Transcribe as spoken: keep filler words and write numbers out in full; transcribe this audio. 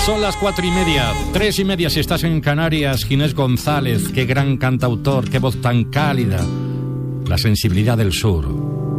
Son las cuatro y media, tres y media si estás en Canarias. Ginés González, qué gran cantautor, qué voz tan cálida. La sensibilidad del sur.